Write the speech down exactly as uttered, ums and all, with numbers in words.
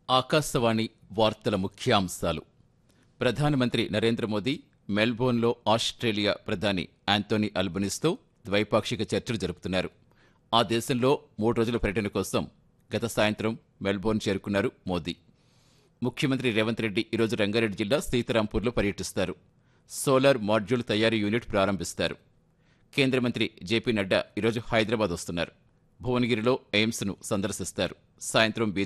ఆకాశవాణి వార్తల ముఖ్యాంశాలు. ప్రధానమంత్రి నరేంద్ర మోదీ మెల్బోర్న్లో ఆస్ట్రేలియా ప్రధాని యాంటోనీ అల్బనీస్తో ద్వైపాక్షిక చర్చలు జరుపుతున్నారు. ఆ దేశంలో మూడు రోజుల పర్యటన కోసం గత సాయంత్రం మెల్బోర్న్ చేరుకున్నారు మోదీ. ముఖ్యమంత్రి రేవంత్ రెడ్డి ఈరోజు రంగారెడ్డి జిల్లా సీతారాంపూర్లో పర్యటిస్తారు. సోలార్ మాడ్యూల్ తయారీ యూనిట్ ప్రారంభిస్తారు. కేంద్ర మంత్రి జేపీ నడ్డా ఈరోజు హైదరాబాద్ వస్తున్నారు. భువనగిరిలో ఎయిమ్స్ను సందర్శిస్తారు. సాయంత్రం